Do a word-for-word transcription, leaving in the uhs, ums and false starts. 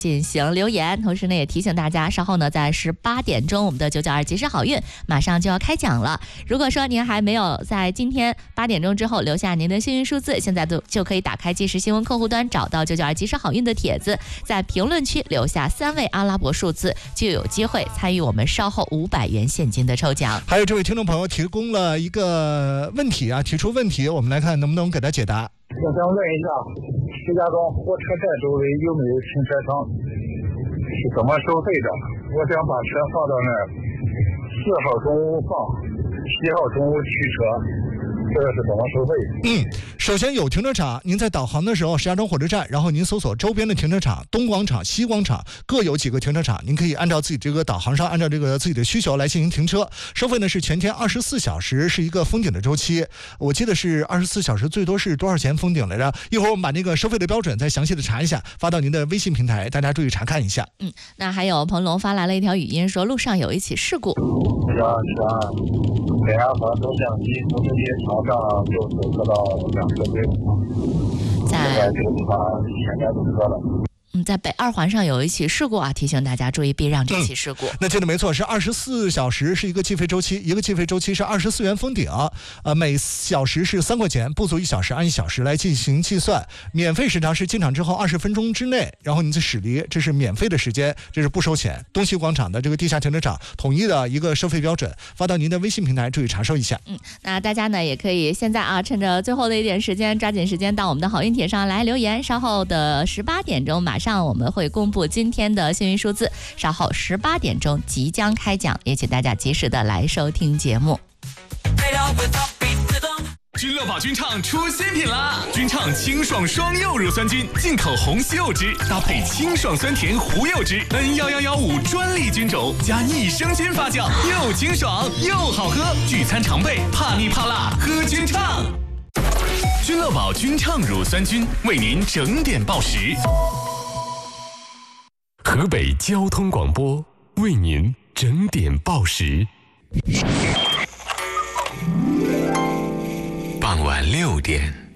进行留言，同时呢也提醒大家，稍后呢在十八点钟，我们的九九二及时好运马上就要开奖了。如果说您还没有在今天八点钟之后留下您的幸运数字，现在就就可以打开即时新闻客户端，找到九九二及时好运的帖子，在评论区留下三位阿拉伯数字，就有机会参与我们稍后五百元现金的抽奖。 还有这位听众朋友提供了一个问题啊，提出问题，我们来看能不能给他解答。 我想问一下，石家庄火车站周围有没有停车场？是怎么收费的？我想把车放到那儿，四号中午放，七号中午取车。这个是怎么收费？ 嗯，首先有停车场，您在导航的时候，石家庄火车站，然后您搜索周边的停车场，东广场、西广场各有几个停车场，您可以按照自己这个导航上，按照这个自己的需求来进行停车。收费呢是全天二十四小时，是一个封顶的周期。我记得是二十四小时，最多是多少钱封顶来着？一会儿我们把那个收费的标准再详细的查一下，发到您的微信平台，大家注意查看一下。 嗯，那还有彭龙发来了一条语音说，路上有一起事故。 是啊是啊，北二环东向西从这些桥上就走车到两车队， 在这个地方现在堵车了。 嗯，在北二环上有一起事故啊，提醒大家注意避让这起事故。 嗯、那记得没错，是二十四小时是一个计费周期，一个计费周期是二十四元封顶，呃，每小时是三块钱，不足一小时按一小时来进行计算。免费时长是进场之后二十分钟之内，然后你再驶离，这是免费的时间，这是不收钱。东西广场的这个地下停车场统一的一个收费标准，发到您的微信平台，注意查收一下。 嗯，那大家呢也可以现在啊，趁着最后的一点时间，抓紧时间到我们的好运帖上来留言。稍后的十八点钟马上我们会公布今天的幸运数字，稍后十八点钟即将开奖，也请大家及时的来收听节目。 君乐宝君畅出新品啦！君畅清爽双柚乳酸菌，进口红西柚汁，搭配清爽酸甜胡柚汁 N 一一一五专利菌种，加益生菌发酵，又清爽又好喝，聚餐常备，怕腻怕辣喝君畅。君乐宝君畅乳酸菌为您整点报时。 河北交通广播为您整点报时。傍晚六点。